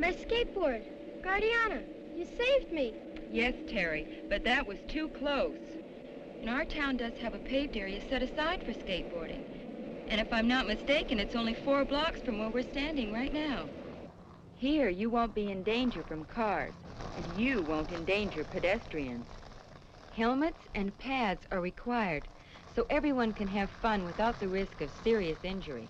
My skateboard. Guardiana, you saved me. Yes, Terry, but that was too close. And our town does have a paved area set aside for skateboarding. And if I'm not mistaken, it's only 4 blocks from where we're standing right now. Here, you won't be in danger from cars, and you won't endanger pedestrians. Helmets and pads are required, so everyone can have fun without the risk of serious injury.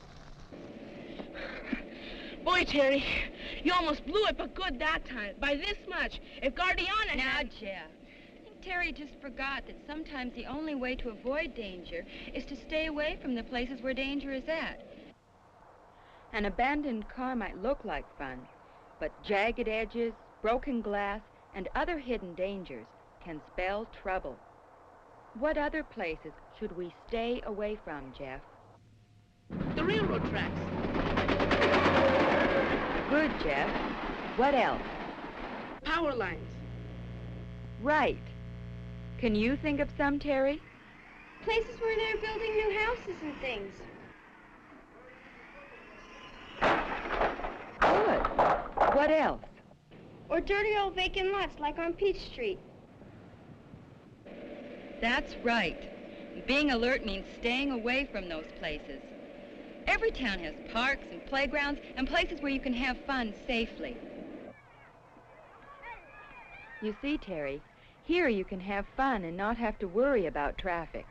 Boy, Terry, you almost blew it, but good that time. By this much. If Guardiana Now, had... Jeff, I think Terry just forgot that sometimes the only way to avoid danger is to stay away from the places where danger is at. An abandoned car might look like fun, but jagged edges, broken glass, and other hidden dangers can spell trouble. What other places should we stay away from, Jeff? The railroad tracks. Good, Jeff. What else? Power lines. Right. Can you think of some, Terry? Places where they're building new houses and things. Good. What else? Or dirty old vacant lots like on Peach Street. That's right. Being alert means staying away from those places. Every town has parks and playgrounds and places where you can have fun safely. You see, Terry, here you can have fun and not have to worry about traffic.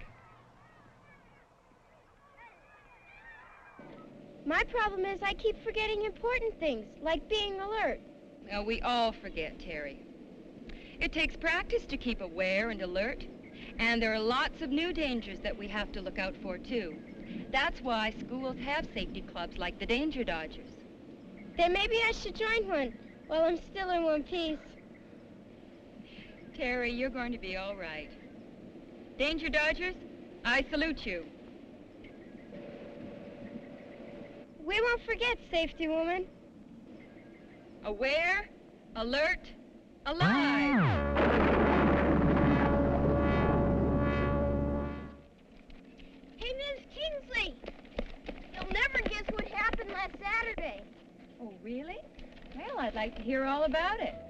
My problem is I keep forgetting important things, like being alert. Well, we all forget, Terry. It takes practice to keep aware and alert, and there are lots of new dangers that we have to look out for, too. That's why schools have safety clubs like the Danger Dodgers. Then maybe I should join one while I'm still in one piece. Terry, you're going to be all right. Danger Dodgers, I salute you. We won't forget, safety woman. Aware, alert, alive! Hey, Miss Kingsley! You'll never guess what happened last Saturday. Oh, really? Well, I'd like to hear all about it.